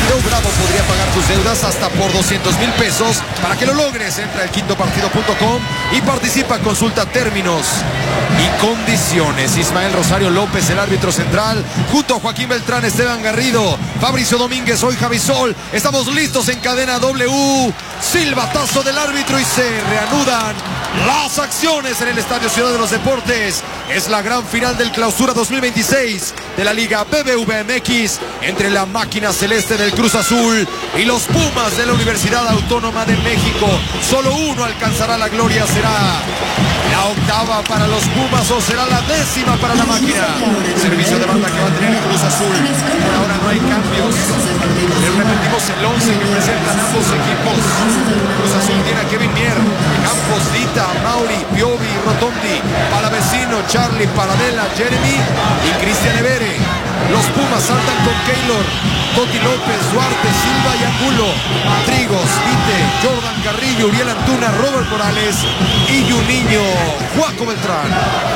partido, Bravo podría pagar tus deudas hasta por 200,000 pesos. Para que lo logres, entra a elquintopartido.com y participa. Consulta términos y condiciones. Ismael Rosario López, el árbitro central, junto a Joaquín Beltrán, Esteban Garrido, Fabricio Domínguez, soy Javisol. Estamos listos en cadena W. Silbatazo del árbitro y se reanudan las acciones en el Estadio Ciudad de los Deportes. Es la gran final del Clausura 2026 de la Liga BBVA MX entre la máquina celeste del Cruz Azul y los Pumas de la Universidad Autónoma de México. Solo uno alcanzará la gloria. ¿Será la octava para los Pumas o será la 10ª para la máquina? Servicio de banda que va a tener el Cruz Azul. Por ahora no hay cambios. Les repetimos el 11 que presentan ambos equipos. Cruz Azul tiene a Kevin Mier, Campos, Dita, Mauri, Piovi, Rotondi, Palavecino, Charlie, Paradela, Jeremy y Cristian Evere. Los Pumas saltan con Keylor, Toti López, Duarte, Silva y Angulo, Trigos, Vite, Jordan Carrillo, Uriel Antuna, Robert Morales y un niño, Juaco Beltrán.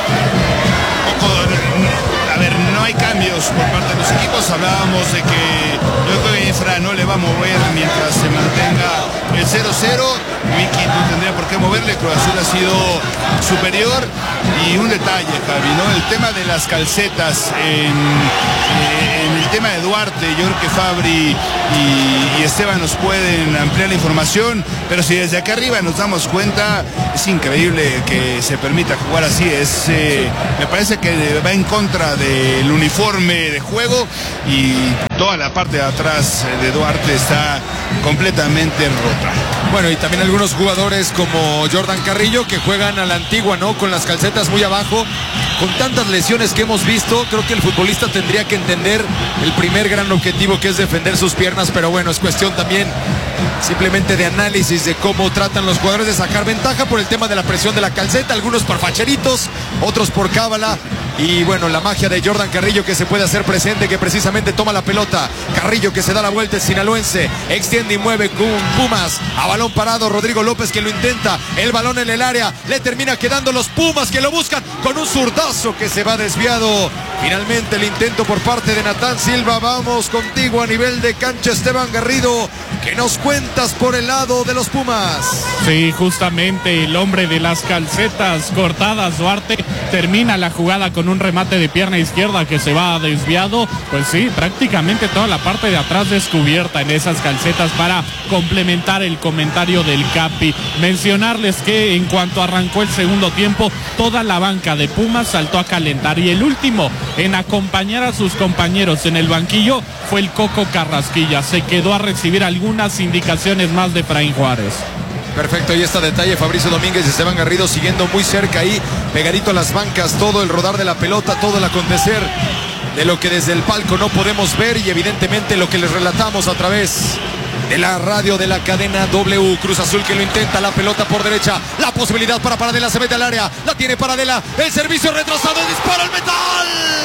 A ver, no hay cambios por parte de los equipos. Hablábamos de que yo creo que Efra no le va a mover mientras se mantenga el 0-0. Miki no tendría por qué moverle. Cruz Azul ha sido superior. Y un detalle, Javi, ¿no? El tema de las calcetas en el tema de Duarte. Yo creo que Fabri y Esteban nos pueden ampliar la información, pero si desde acá arriba nos damos cuenta, es increíble que se permita jugar así. Me parece que va en contra del uniforme de juego y toda la parte de atrás de Duarte está completamente rota. Bueno, y también algunos jugadores como Jordan Carrillo que juegan a la antigua, ¿no? Con las calcetas muy abajo. Con tantas lesiones que hemos visto, creo que el futbolista tendría que entender el primer gran objetivo, que es defender sus piernas, pero bueno, es cuestión también simplemente de análisis de cómo tratan los jugadores de sacar ventaja por el tema de la presión de la calceta, algunos por facheritos, otros por cábala. Y bueno, la magia de Jordan Carrillo que se puede hacer presente, que precisamente toma la pelota. Carrillo que se da la vuelta, el sinaloense, extiende y mueve con Pumas a balón parado. Rodrigo López que lo intenta, el balón en el área, le termina quedando los Pumas que lo buscan con un zurdazo que se va desviado. Finalmente el intento por parte de Natán Silva. Vamos contigo a nivel de cancha, Esteban Garrido. ¿Qué nos cuentas por el lado de los Pumas? Sí, justamente el hombre de las calcetas cortadas, Duarte, termina la jugada con un remate de pierna izquierda que se va desviado. Pues sí, prácticamente toda la parte de atrás descubierta en esas calcetas para complementar el comentario del Capi. Mencionarles que en cuanto arrancó el segundo tiempo, toda la banca de Pumas saltó a calentar y el último en acompañar a sus compañeros en el banquillo fue el Coco Carrasquilla. Se quedó a recibir algunas indicaciones más de Efraín Juárez. Perfecto, ahí está detalle. Fabricio Domínguez y Esteban Garrido siguiendo muy cerca ahí, pegadito a las bancas, todo el rodar de la pelota, todo el acontecer de lo que desde el palco no podemos ver y evidentemente lo que les relatamos a través de la radio de la cadena W. Cruz Azul que lo intenta, la pelota por derecha, la posibilidad para Paradela, se mete al área, la tiene Paradela, el servicio retrasado, el disparo al metal.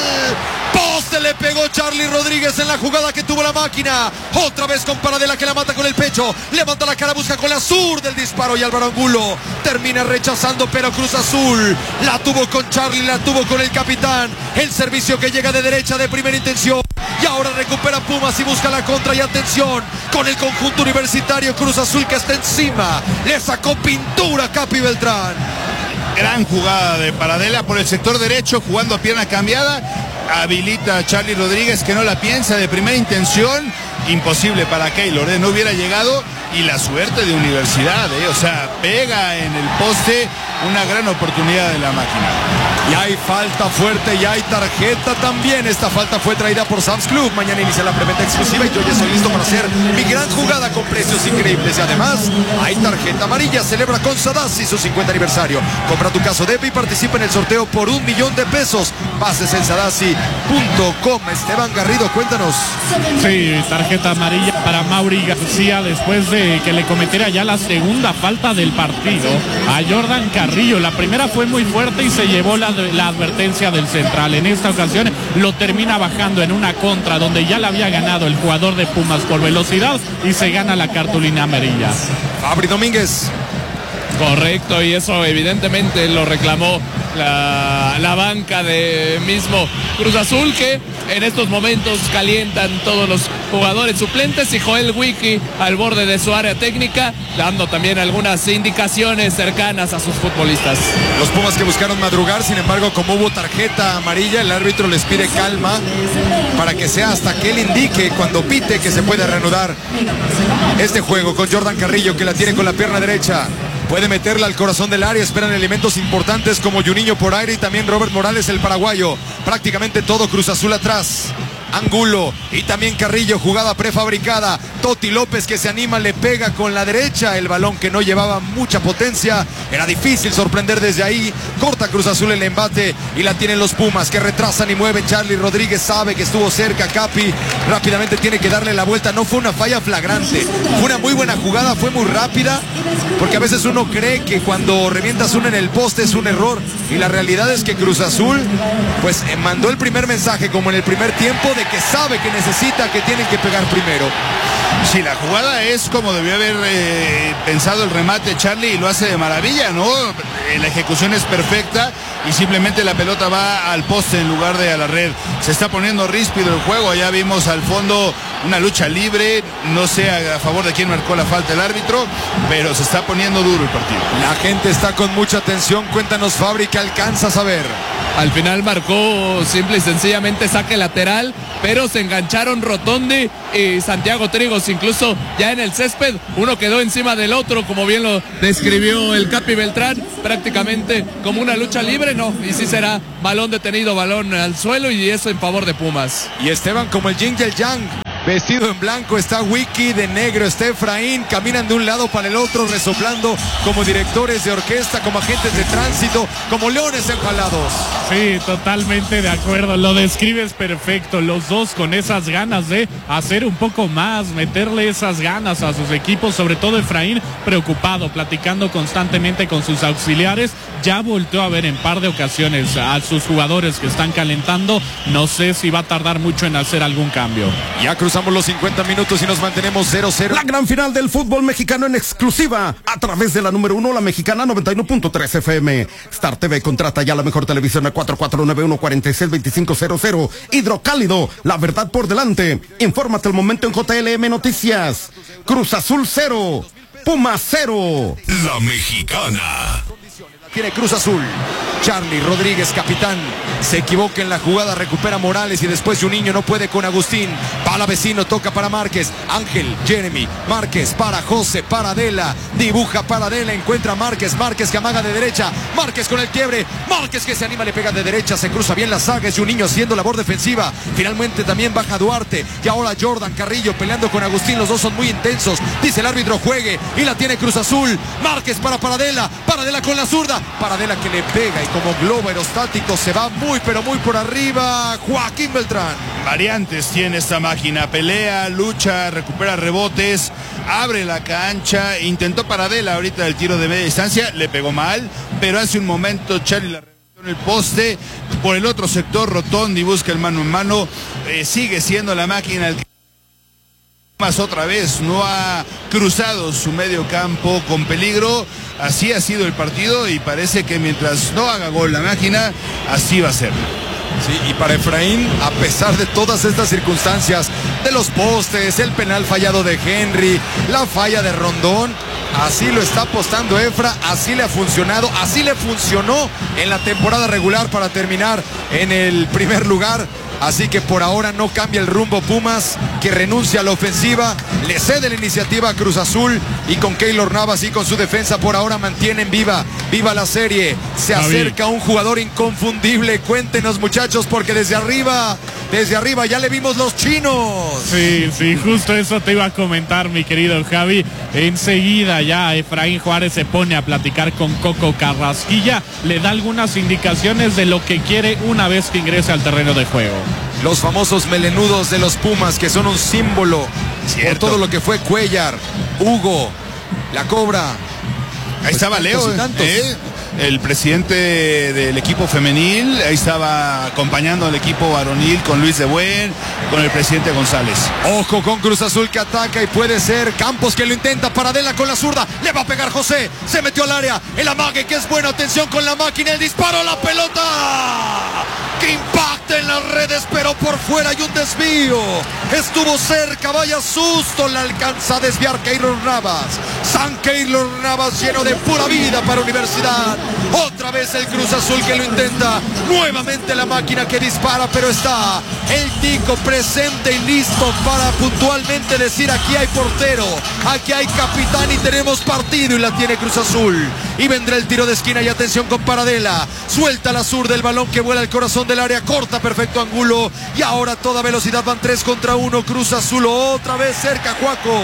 Poste le pegó Charlie Rodríguez en la jugada que tuvo la máquina. Otra vez con Paradela que la mata con el pecho. Levanta la cara, busca con la sur del disparo y Álvaro Angulo termina rechazando, pero Cruz Azul la tuvo con Charlie, la tuvo con el capitán. El servicio que llega de derecha de primera intención. Y ahora recupera Pumas y busca la contra y atención con el conjunto universitario. Cruz Azul que está encima. Le sacó pintura a Capi Beltrán. Gran jugada de Paradela por el sector derecho, jugando a pierna cambiada. Habilita a Charlie Rodríguez que no la piensa de primera intención. Imposible para Keylor, no hubiera llegado. Y la suerte de Universidad, o sea, pega en el poste, una gran oportunidad de la máquina. Y hay falta fuerte y hay tarjeta también. Esta falta fue traída por Sam's Club. Mañana inicia la preventa exclusiva y yo ya estoy listo para hacer mi gran jugada con precios increíbles. Y además hay tarjeta amarilla. Celebra con Sadassi su 50 aniversario. Compra tu caso Depe y participa en el sorteo por $1,000,000. Bases en sadassi.com. Esteban Garrido, cuéntanos. Sí, tarjeta amarilla para Mauri García después de que le cometiera ya la segunda falta del partido a Jordan Carrillo. La primera fue muy fuerte y se llevó la advertencia del central. En esta ocasión lo termina bajando en una contra donde ya la había ganado el jugador de Pumas por velocidad y se gana la cartulina amarilla. Fabri Domínguez. Correcto, y eso evidentemente lo reclamó la banca de mismo Cruz Azul, que en estos momentos calientan todos los jugadores suplentes, y Joel Wiki al borde de su área técnica, dando también algunas indicaciones cercanas a sus futbolistas. Los Pumas que buscaron madrugar, sin embargo, como hubo tarjeta amarilla, el árbitro les pide calma para que sea hasta que él indique, cuando pite, que se puede reanudar este juego con Jordan Carrillo, que la tiene con la pierna derecha. Puede meterla al corazón del área, esperan elementos importantes como Juninho por aire y también Robert Morales, el paraguayo. Prácticamente todo Cruz Azul atrás. Angulo y también Carrillo, jugada prefabricada. Toti López, que se anima, le pega con la derecha el balón que no llevaba mucha potencia. Era difícil sorprender desde ahí. Corta Cruz Azul el embate y la tienen los Pumas, que retrasan y mueven. Charlie Rodríguez sabe que estuvo cerca. Capi rápidamente tiene que darle la vuelta. No fue una falla flagrante, fue una muy buena jugada, fue muy rápida, porque a veces uno cree que cuando revientas uno en el poste es un error, y la realidad es que Cruz Azul pues mandó el primer mensaje, como en el primer tiempo, de que sabe que necesita, que tienen que pegar primero. Sí, la jugada es como debió haber pensado el remate Charlie, y lo hace de maravilla, ¿no? La ejecución es perfecta y simplemente la pelota va al poste en lugar de a la red. Se está poniendo ríspido el juego. Allá vimos al fondo una lucha libre, no sé a favor de quién marcó la falta el árbitro, pero se está poniendo duro el partido. La gente está con mucha atención. Cuéntanos, Fabri, ¿qué alcanzas a ver? Al final marcó simple y sencillamente saque lateral, pero se engancharon Rotondi y Santiago Trigos, incluso ya en el césped. Uno quedó encima del otro, como bien lo describió el Capi Beltrán, prácticamente como una lucha libre, no, y sí será balón detenido, balón al suelo, y eso en favor de Pumas. Y Esteban como el Yin y el Yang, vestido en blanco, está Wiki, de negro está Efraín, caminan de un lado para el otro, resoplando como directores de orquesta, como agentes de tránsito, como leones empalados. Sí, totalmente de acuerdo, lo describes perfecto, los dos con esas ganas de hacer un poco más, meterle esas ganas a sus equipos, sobre todo Efraín preocupado, platicando constantemente con sus auxiliares. Ya volteó a ver en par de ocasiones a sus jugadores que están calentando, no sé si va a tardar mucho en hacer algún cambio. Ya cruzamos los 50 minutos y nos mantenemos 0-0. La gran final del fútbol mexicano en exclusiva a través de la número 1, la Mexicana 91.3 FM. Star TV contrata ya la mejor televisión a 4491-462500. Hidrocálido, la verdad por delante. Infórmate al momento en JLM Noticias. Cruz Azul 0, Pumas 0. La Mexicana. Tiene Cruz Azul. Charlie Rodríguez, capitán, se equivoca en la jugada, recupera Morales y después Juninho no puede con Agustín. Para Vecino, toca para Márquez. Ángel, Jeremy, Márquez para José, para Adela, dibuja para Adela, encuentra Márquez, Márquez que amaga de derecha, Márquez con el quiebre, Márquez que se anima, le pega de derecha, se cruza bien la saga, es Juninho haciendo labor defensiva. Finalmente también baja Duarte y ahora Jordan Carrillo peleando con Agustín, los dos son muy intensos. Dice el árbitro juegue y la tiene Cruz Azul. Márquez para Paradela con la zurda, Paradela que le pega y como globo aerostático se va muy pero muy por arriba. Joaquín Beltrán. Variantes tiene esta máquina, pelea, lucha, recupera rebotes, abre la cancha, intentó Paradela ahorita el tiro de media distancia, le pegó mal, pero hace un momento Charlie la reventó en el poste. Por el otro sector Rotondi busca el mano en mano, sigue siendo la máquina el que más otra vez no ha cruzado su medio campo con peligro. Así ha sido el partido y parece que mientras no haga gol la máquina, así va a ser. Sí, y para Efraín, a pesar de todas estas circunstancias, de los postes, el penal fallado de Henry, la falla de Rondón, así lo está apostando Efra, así le ha funcionado, así le funcionó en la temporada regular para terminar en el primer lugar. Así que por ahora no cambia el rumbo Pumas, que renuncia a la ofensiva, le cede la iniciativa a Cruz Azul y con Keylor Navas y con su defensa por ahora mantienen viva la serie. Se acerca un jugador inconfundible, cuéntenos muchachos, porque desde arriba ya le vimos los chinos. Sí, justo eso te iba a comentar, mi querido Javi. Enseguida ya Efraín Juárez se pone a platicar con Coco Carrasquilla, le da algunas indicaciones de lo que quiere una vez que ingrese al terreno de juego. Los famosos melenudos de los Pumas, que son un símbolo por todo lo que fue Cuellar, Hugo, La Cobra. Ahí estaba Leo, el presidente del equipo femenil, ahí estaba acompañando al equipo varonil con Luis de Buen, con el presidente González. Ojo con Cruz Azul que ataca y puede ser Campos que lo intenta. Paradela con la zurda, le va a pegar José, se metió al área, el amague que es bueno, atención con la máquina, el disparo a la pelota que impacta en las redes pero por fuera y un desvío, estuvo cerca, vaya susto, la alcanza a desviar Keylor Navas. San Keylor Navas lleno de pura vida para Universidad. Otra vez el Cruz Azul que lo intenta, nuevamente la máquina que dispara, pero está el Tico presente y listo para puntualmente decir: aquí hay portero, aquí hay capitán y tenemos partido, y la tiene Cruz Azul. Y vendrá el tiro de esquina y atención con Paradela, suelta la zurda, el balón que vuela al corazón del área, corta perfecto ángulo y ahora a toda velocidad van 3 contra 1, Cruz Azul otra vez cerca, Juaco.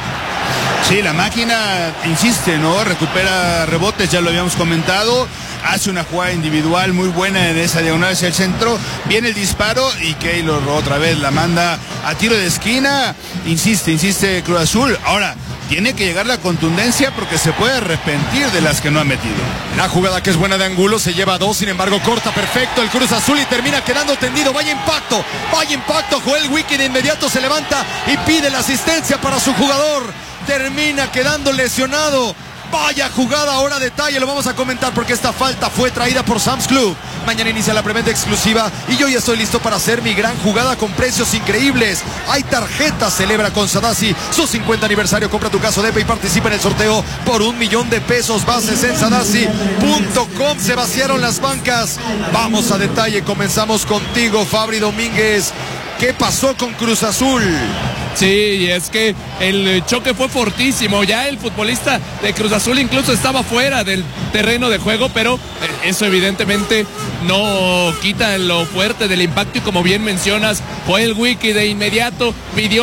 Sí, la máquina insiste, ¿no? Recupera rebotes, ya lo habíamos comentado. Hace una jugada individual muy buena en esa diagonal hacia el centro. Viene el disparo y Keylor otra vez la manda a tiro de esquina. Insiste Cruz Azul. Ahora, tiene que llegar la contundencia porque se puede arrepentir de las que no ha metido. La jugada que es buena de Angulo, se lleva 2, sin embargo corta perfecto el Cruz Azul y termina quedando tendido. Vaya impacto. Joel Wiki de inmediato se levanta y pide la asistencia para su jugador. Termina quedando lesionado. Vaya jugada, ahora detalle, lo vamos a comentar porque esta falta fue traída por Sam's Club. Mañana inicia la preventa exclusiva y yo ya estoy listo para hacer mi gran jugada con precios increíbles. Hay tarjetas, celebra con Sadasi su 50 aniversario, compra tu caso Depe y participa en el sorteo por $1,000,000. Bases en sadasi.com, se vaciaron las bancas. Vamos a detalle, comenzamos contigo, Fabri Domínguez. ¿Qué pasó con Cruz Azul? Sí, y es que el choque fue fortísimo. Ya el futbolista de Cruz Azul incluso estaba fuera del terreno de juego, pero eso evidentemente no quita lo fuerte del impacto. Y como bien mencionas, fue el Wiki de inmediato, pidió